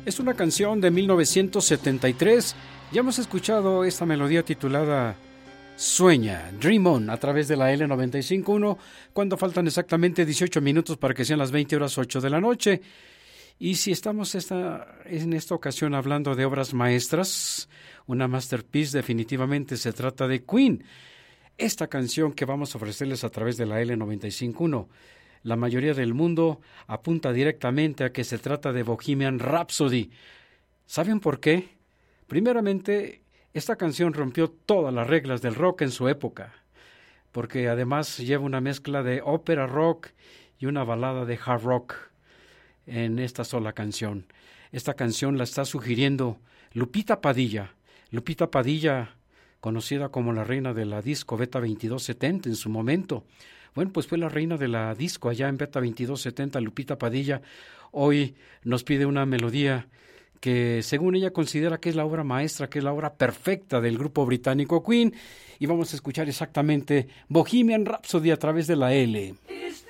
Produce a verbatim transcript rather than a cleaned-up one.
Es una canción de mil novecientos setenta y tres. Ya hemos escuchado esta melodía titulada Sueña, Dream On, a través de la L noventa y cinco punto uno, cuando faltan exactamente dieciocho minutos para que sean las veinte horas ocho de la noche. Y si estamos esta, en esta ocasión hablando de obras maestras, una masterpiece definitivamente se trata de Queen. Esta canción que vamos a ofrecerles a través de la L noventa y cinco punto uno, la mayoría del mundo apunta directamente a que se trata de Bohemian Rhapsody. ¿Saben por qué? Primeramente, esta canción rompió todas las reglas del rock en su época, porque además lleva una mezcla de ópera rock y una balada de hard rock en esta sola canción. Esta canción la está sugiriendo Lupita Padilla. Lupita Padilla, conocida como la reina de la disco Beta veintidós setenta en su momento. Bueno, pues fue la reina de la disco allá en Beta veintidós setenta, Lupita Padilla. Hoy nos pide una melodía que según ella considera que es la obra maestra, que es la obra perfecta del grupo británico Queen. Y vamos a escuchar exactamente Bohemian Rhapsody a través de la L.